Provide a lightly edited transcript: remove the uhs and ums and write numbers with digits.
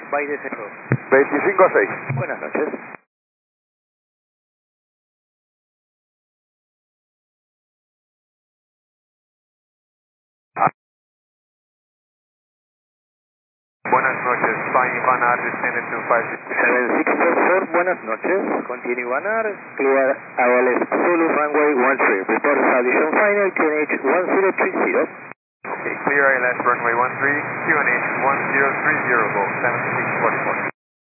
Baile 02. 25 a 6. Buenas noches. Buenas noches, Flying Vanar, descended to 7644, buenas noches. Continue Vanar, clear ALS Zulu runway 13. Report establishment final, QNH 1030. Okay, clear ILS runway 13, QNH 1030, Volt 7644.